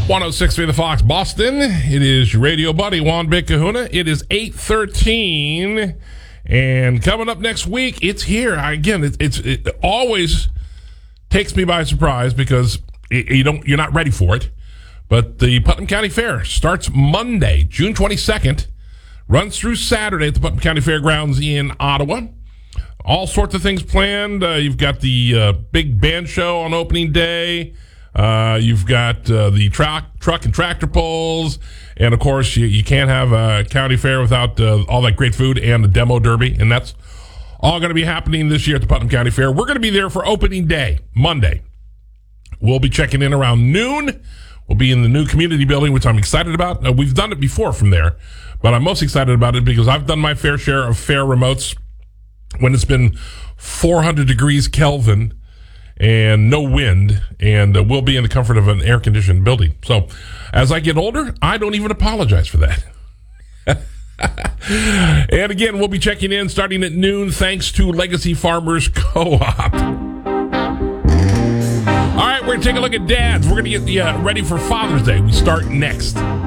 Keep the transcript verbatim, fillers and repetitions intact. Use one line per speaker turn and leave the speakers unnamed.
one oh six point three The Fox, Boston. It is your radio buddy, Juan Big Kahuna. It is eight thirteen, and coming up next week, it's here. Again, it, it's, it always takes me by surprise because it, you don't, you're not ready for it. But the Putnam County Fair starts Monday, June twenty-second, runs through Saturday at the Putnam County Fairgrounds in Ottawa. All sorts of things planned. Uh, you've got the uh, big band show on opening day. Uh, you've got uh, the truck, truck and tractor pulls. And, of course, you, you can't have a county fair without uh, all that great food and the demo derby. And that's all going to be happening this year at the Putnam County Fair. We're going to be there for opening day, Monday. We'll be checking in around noon. We'll be in the new community building, which I'm excited about. Uh, we've done it before from there, but I'm most excited about it because I've done my fair share of fair remotes when it's been four hundred degrees Kelvin and no wind, and uh, we'll be in the comfort of an air-conditioned building. So as I get older, I don't even apologize for that. And again, we'll be checking in starting at noon thanks to Legacy Farmers Co-op. All right, we're going to take a look at dads. We're going to get the, uh, ready for Father's Day. We start next.